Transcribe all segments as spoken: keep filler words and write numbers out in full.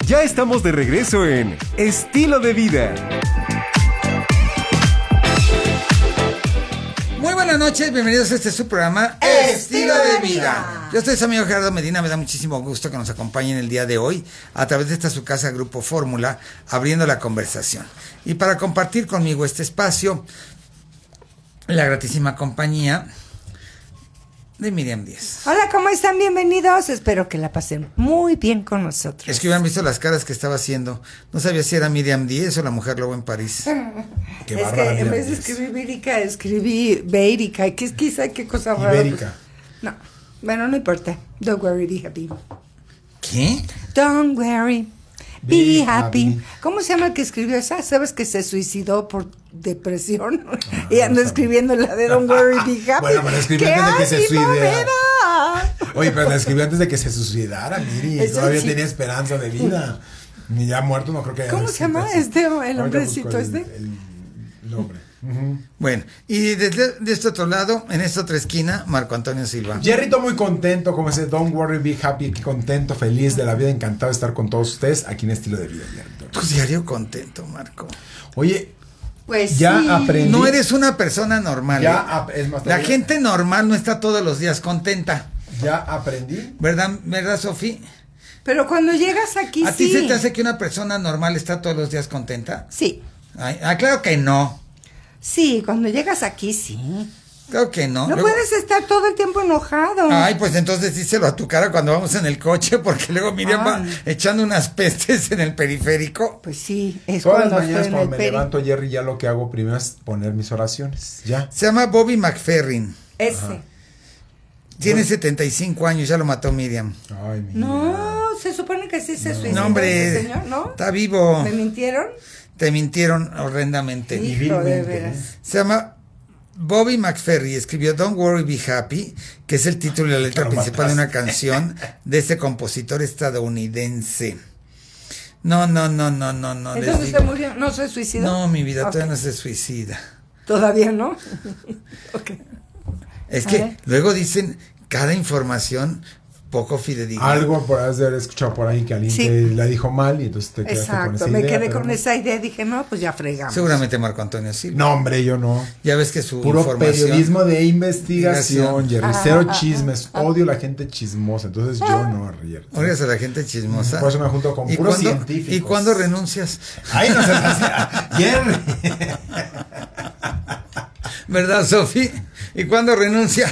Ya estamos de regreso en Estilo de Vida. Muy buenas noches, bienvenidos a este su programa Estilo de Vida. Yo soy su amigo Gerardo Medina, me da muchísimo gusto que nos acompañen el día de hoy a través de esta su casa Grupo Fórmula, abriendo la conversación. Y para compartir conmigo este espacio, la gratísima compañía de Miriam Díez. Hola, ¿cómo están? Bienvenidos. Espero que la pasen muy bien con nosotros. Es que hubieran visto las caras que estaba haciendo. No sabía si era Miriam Díez o la mujer lobo en París. Qué es que en vez de escribir Ibérica, escribí Beérica. ¿Qué, qué, qué cosa rara? Ibérica. No, bueno, no importa. Don't worry, be happy. ¿Qué? Don't worry, be, Be happy. happy. ¿Cómo se llama el que escribió esa? ¿Sabes que se suicidó por depresión? Y ando escribiendo la de Don't worry, be happy. Bueno, pero escribió ¡Qué antes de que se ánimo me suicidara! da! Oye, pero la escribió antes de que se suicidara, Miri. Eso Todavía sí. tenía esperanza de vida. Ni ya muerto, no creo que haya ¿Cómo se llama escrito este, así. el Ahorita hombrecito busco el- este? El, el nombre. Ujú. Bueno, y desde de este otro lado, en esta otra esquina, Marco Antonio Silva. Jerrito muy contento, como ese Don't worry, be happy, aquí contento, feliz de la vida, encantado de estar con todos ustedes aquí en Estilo de Vida, Jerrito. Tu diario contento, Marco. Oye, Pues ya sí. aprendí. No eres una persona normal. Ya ¿eh? ap- es más, La todavía- gente normal no está todos los días contenta. ya aprendí. ¿Verdad, verdad, Sofía? Pero cuando llegas aquí, ¿A sí. ti se te hace que una persona normal está todos los días contenta? Sí, Ay, ah, claro que no. sí, cuando llegas aquí, sí. Claro que no. No Luego- puedes estar todo el tiempo enojado. Ay, pues entonces díselo a tu cara cuando vamos en el coche, porque luego Miriam va Ay. echando unas pestes en el periférico. Pues sí, es Todas las cuando mañanas estoy en el cuando me peri. levanto, Jerry, ya lo que hago primero es poner mis oraciones. Ya. Se llama Bobby McFerrin. Ese. Tiene setenta y cinco años, ya lo mató Miriam. Ay, mi No, se supone que sí se suicidó No, hombre, ese señor, ¿no? está vivo. ¿Me mintieron? Te mintieron horrendamente. Hijo de vilmente, veras. Se llama Bobby McFerrin, escribió Don't Worry, Be Happy, que es el título y la letra Lo principal de una mataste. canción de este compositor estadounidense. No, no, no, no, no, no. les Entonces digo. se murió, no se suicidó. No, mi vida, Ok. todavía no se suicida. Todavía no. Ok. Es A que ver. luego dicen cada información poco fidedigna. Algo por haber escuchado por ahí que alguien Sí. te la dijo mal y entonces te quedaste con Exacto, esa me idea. quedé pero con no. esa idea, dije, no, pues ya fregamos. Seguramente Marco Antonio Silva. No, hombre, yo no. Ya ves que su Puro información... periodismo de investigación, Jerry. Ah, Cero ah, ah, chismes. ah. Odio la gente chismosa. Entonces yo no, Jerry. Oigas a la gente chismosa. Por eso me junto con ¿Y puros cuándo- científicos. ¿Y cuándo renuncias? Ay, no seas así. Jerry. ¿Verdad, Sofi? ¿Y cuándo renuncia?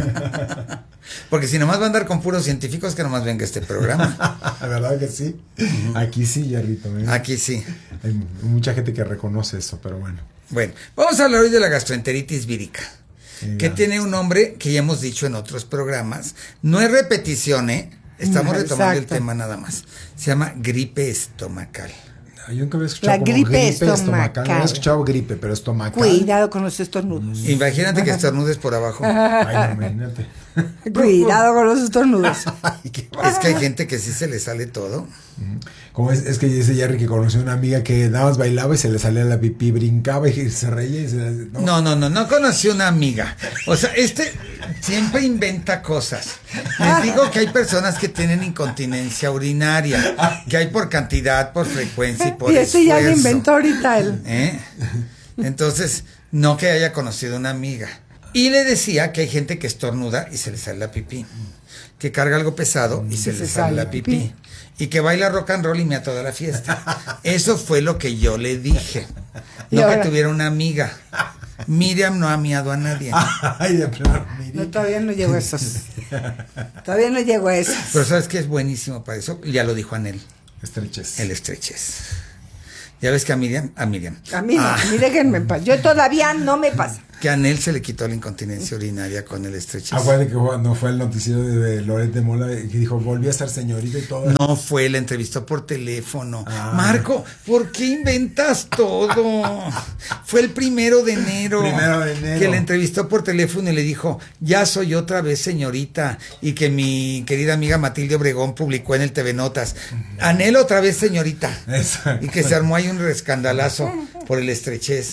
Porque si nomás va a andar con puros científicos, que nomás venga este programa. ¿Verdad que sí? Aquí sí, Jerrito. ¿eh? Aquí sí. Hay mucha gente que reconoce eso, pero bueno. Bueno, vamos a hablar hoy de la gastroenteritis vírica, Sí, que ya. tiene un nombre que ya hemos dicho en otros programas. No es repetición, ¿eh? Estamos Mm, retomando el exacto. tema nada más. Se llama gripe estomacal. Yo nunca había escuchado La como gripe estomacal. estomacal. No había escuchado gripe, pero estomacal. Cuidado con los estornudos. Imagínate que estornudes por abajo. Ay, no, imagínate. Cuidado con los estornudos. Ay, qué Es que hay gente que sí se le sale todo. Como es, es que dice Jerry que conoció una amiga que nada más bailaba y se le salía la pipí, brincaba y se reía y se no. No, no, no, no conocí una amiga. O sea, este siempre inventa cosas. Les digo que hay personas que tienen incontinencia urinaria, que hay por cantidad, por frecuencia y por Y ese ya lo esfuerzo. inventó ahorita él. ¿Eh? Entonces, no que haya conocido una amiga. Y le decía que hay gente que estornuda y se le sale la pipí, que carga algo pesado y se le sale la pipí, y que baila rock and roll y mea toda la fiesta. Eso fue lo que yo le dije. Y No que ahora- tuviera una amiga. Miriam no ha miado a nadie. Ay, de plano, mire. No, todavía no llego a esos. Todavía no llego a esos. Pero ¿sabes qué es buenísimo para eso? Ya lo dijo Anel, Estreches. el estrechez. Ya ves que a Miriam, a Miriam, A mí no, Ah, a mí déjenme en paz. Yo todavía no me pasa. que a Anel se le quitó la incontinencia urinaria con el estrechez. Acuérdate que cuando fue el noticiero de Loret de Mola que dijo, volví a ser señorita y todo. No fue, la entrevistó por teléfono. Ah. Marco, ¿por qué inventas todo? Fue el primero de enero. Primero de enero. Que la entrevistó por teléfono y le dijo, ya soy otra vez señorita. Y que mi querida amiga Matilde Obregón publicó en el T V Notas, Anhelo otra vez señorita. Exacto. Y que se armó ahí un escandalazo por el estrechez.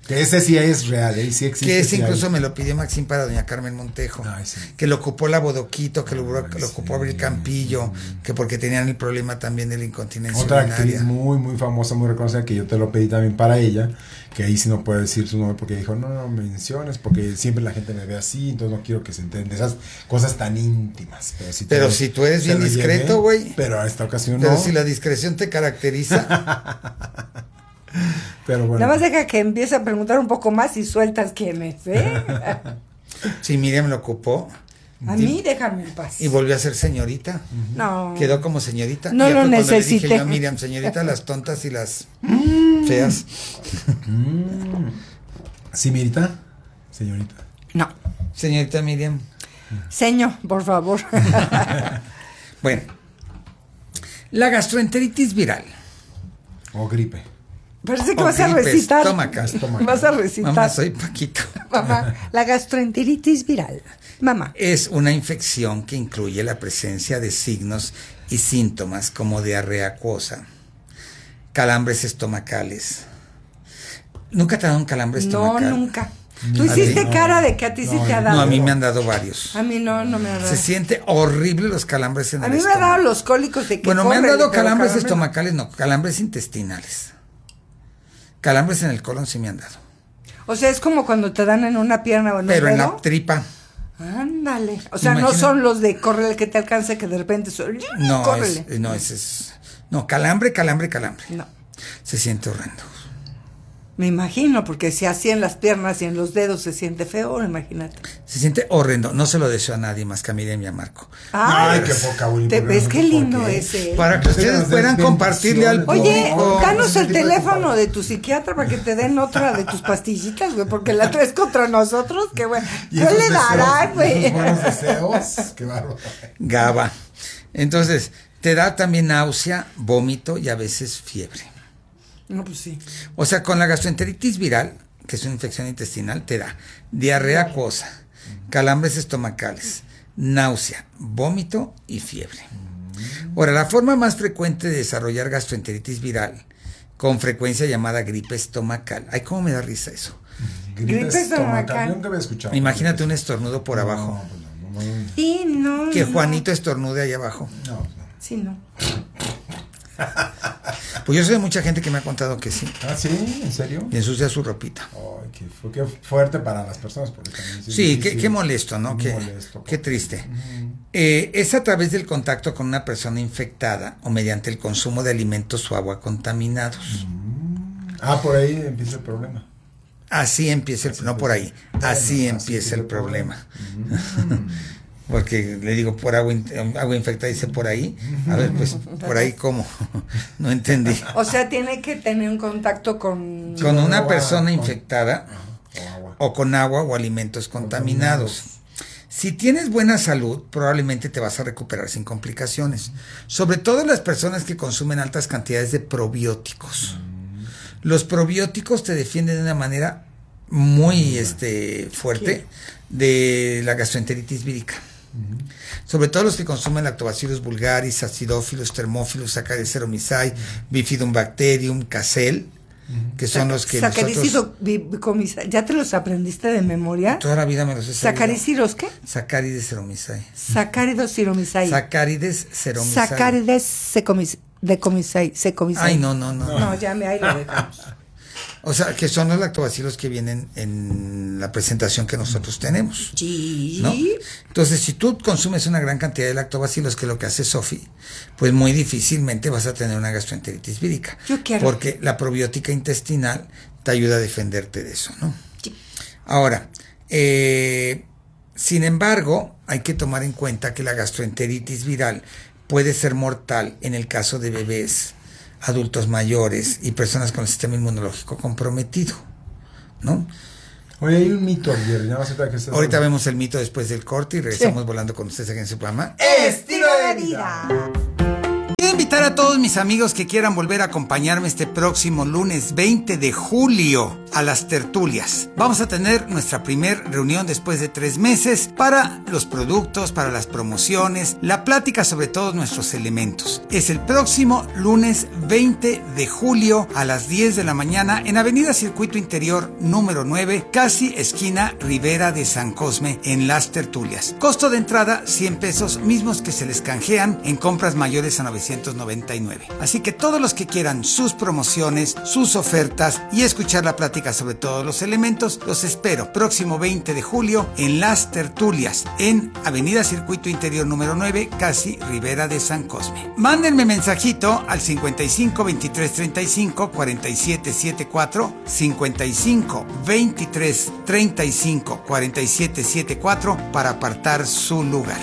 Que ese sí es real, ¿eh? Sí existe. Que ese sí incluso hay. me lo pidió Maxim para doña Carmen Montejo. Ay, sí. Que lo ocupó la Bodoquito, que lo, Ay, lo ocupó sí. Abril Campillo, que porque tenían el problema también de la incontinencia Otra urinaria. actriz muy, muy famosa, muy reconocida, que yo te lo pedí también para ella, que ahí sí no puedo decir su nombre porque dijo, no, no menciones, porque siempre la gente me ve así, entonces no quiero que se enteren de esas cosas tan íntimas. Pero si, Pero te- si tú eres te bien lo discreto, llevé, güey. Pero a esta ocasión Pero no. si la discreción te caracteriza, Pero bueno. Nada más deja que empiece a preguntar un poco más y sueltas quién es, ¿eh? si Miriam lo ocupó A mí déjame en paz. y volvió a ser señorita, No. quedó como señorita. No Y ya lo fue cuando le dije necesité. yo a Miriam, señorita, las tontas y las feas. Mm. ¿Sí, Mirita? Señorita. No. Señorita Miriam. Señor, por favor. Bueno, la gastroenteritis viral. O gripe. Parece que O vas a gripe recitar. estomacal. Estomacal. Vas a recitar. Mamá, soy Paquito. Mamá, la gastroenteritis viral. Mamá. Es una infección que incluye la presencia de signos y síntomas como diarrea acuosa, calambres estomacales. ¿Nunca te ha dado un calambre No, estomacal? nunca. Ni Tú a hiciste ti, no. cara de que a ti sí No, te ha no, dado. No, a mí me han dado varios. A mí no, no me ha dado. Se siente horrible los calambres en A el mí me ha estómago. dado los cólicos de que Bueno, me han corren, dado pero calambres calambre no. estomacales, no, calambres intestinales. Calambres en el colon sí me han dado. O sea, es como cuando te dan en una pierna o en Pero un en dedo. la tripa, Ándale. O sea, no Imagina- son los de córrele que te alcance que de repente son. no, Córrele. es, no, ese es... No, calambre, calambre, calambre. No. Se siente horrendo. Me imagino, porque si así en las piernas y en los dedos se siente feo, imagínate. Se siente horrendo. No se lo deseo a nadie más que a Miriam y a Marco. Ay, qué poca, Willy, ¿Te ¿por qué ves no? qué ¿Por lindo qué? ese? Para que ustedes Ustedes puedan den compartirle al bendiciones. Oye, público. danos ese el tipo de teléfono comparación. de tu psiquiatra para que te den otra de tus pastillitas, güey, porque la traes contra nosotros, que güey. Y ¿Qué esos le deseos, darán, güey? esos buenos deseos. Qué bárbaro. GABA. Entonces, te da también náusea, vómito y a veces fiebre. No, pues sí. O sea, con la gastroenteritis viral, que es una infección intestinal, te da diarrea acuosa, calambres estomacales, náusea, vómito y fiebre. Ahora, la forma más frecuente de desarrollar gastroenteritis viral, con frecuencia llamada gripe estomacal. Ay, cómo me da risa eso. Gripe estomacal. Yo nunca había escuchado. Imagínate un estornudo por No, abajo. pues no, no, no. Y no. Que no. Juanito estornude ahí abajo. No, no. Sí, no. Pues yo sé de mucha gente que me ha contado que sí. Ah, sí, ¿en serio? Y ensucia su ropita. Ay, qué, fu- qué fuerte para las personas. Porque también es Sí, qué, difícil. qué molesto, ¿no? Muy Qué, molesto, qué porque- triste. Ujú. Eh, es a través del contacto con una persona infectada o mediante el consumo de alimentos o agua contaminados. Ah, por ahí empieza el problema. Así empieza el, no por ahí, Bueno, así así empieza el empieza el problema. problema. Porque le digo por agua, in- agua infectada, dice por ahí. A ver, pues por ahí cómo, no entendí. O sea, tiene que tener un contacto con. Con una agua, persona con- infectada O agua. o con agua o alimentos contaminados. Si tienes buena salud, probablemente te vas a recuperar sin complicaciones. Sobre todo las personas que consumen altas cantidades de probióticos. Los probióticos te defienden de una manera muy este, fuerte de la gastroenteritis vírica. Sobre todo los que consumen Lactobacillus vulgaris, Acidophilus, Thermophilus, Saccharomyces, Bifidum bacterium, Casel, que son los que nosotros Sacaricido, ¿ya te los aprendiste de memoria? toda la vida me los he sabido. ¿Sacaricidos qué? Saccarides ceromisae. Sacáridos ciromisai. Saccarides ceromisae. Sacárides secomis, decomisai, secomisai. Ay, no, no, no. No, ya me ahí lo dejamos. O sea, que son los lactobacilos que vienen en la presentación que nosotros tenemos. Sí. ¿No? Entonces, si tú consumes una gran cantidad de lactobacilos, que es lo que hace Sofi, pues muy difícilmente vas a tener una gastroenteritis vírica. Yo quiero. Porque la probiótica intestinal te ayuda a defenderte de eso, ¿no? Sí. Ahora, eh, sin embargo, hay que tomar en cuenta que la gastroenteritis viral puede ser mortal en el caso de bebés, adultos mayores y personas con el sistema inmunológico comprometido, ¿no? Oye, hay un mito, Jerry. Nada más ahorita que estás Ahorita hablando. vemos el mito después del corte y regresamos volando con ustedes aquí en su programa. Estilo de vida. Quiero invitar invitar a todos mis amigos que quieran volver a acompañarme este próximo lunes veinte de julio a las tertulias. Vamos a tener nuestra primer reunión después de tres meses para los productos, para las promociones, la plática sobre todos nuestros elementos. Es el próximo lunes veinte de julio a las diez de la mañana en Avenida Circuito Interior número nueve, casi esquina Rivera de San Cosme, en las tertulias. Costo de entrada cien pesos, mismos que se les canjean en compras mayores a novecientos noventa y nueve. Así que todos los que quieran sus promociones, sus ofertas y escuchar la plática sobre todos los elementos, los espero próximo veinte de julio en las tertulias en Avenida Circuito Interior número nueve, casi Rivera de San Cosme. Mándenme mensajito al cincuenta y cinco veintitrés treinta y cinco cuarenta y siete setenta y cuatro, cincuenta y cinco veintitrés treinta y cinco cuarenta y siete setenta y cuatro para apartar su lugar.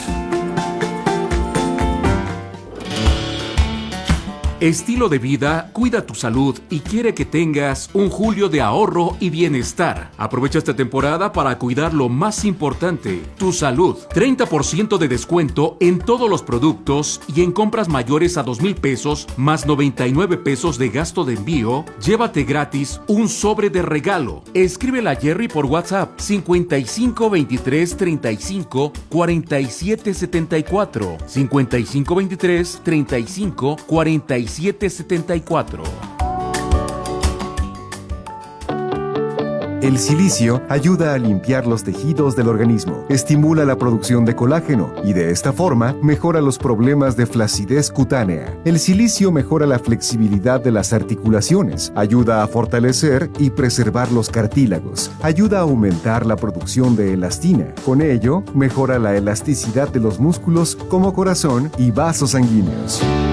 Estilo de vida cuida tu salud y quiere que tengas un julio de ahorro y bienestar. Aprovecha esta temporada para cuidar lo más importante, tu salud. treinta por ciento de descuento en todos los productos y en compras mayores a dos mil pesos más noventa y nueve pesos de gasto de envío. Llévate gratis un sobre de regalo. Escríbele a Jerry por WhatsApp cincuenta y cinco veintitrés treinta y cinco cuarenta y siete setenta y cuatro, cincuenta y cinco veintitrés treinta y cinco cuarenta y siete setenta y cuatro. El silicio ayuda a limpiar los tejidos del organismo, estimula la producción de colágeno y de esta forma mejora los problemas de flacidez cutánea. El silicio mejora la flexibilidad de las articulaciones, ayuda a fortalecer y preservar los cartílagos, ayuda a aumentar la producción de elastina. Con ello, mejora la elasticidad de los músculos como corazón y vasos sanguíneos.